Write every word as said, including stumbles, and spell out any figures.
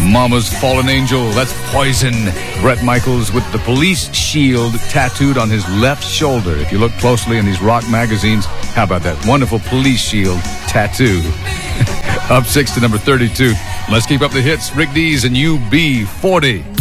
Mama's Fallen Angel, that's Poison. Bret Michaels with the police shield tattooed on his left shoulder. If you look closely in these rock magazines, how about that wonderful police shield tattoo? Up six to number thirty-two. Let's keep up the hits. Rick Dees and U B forty.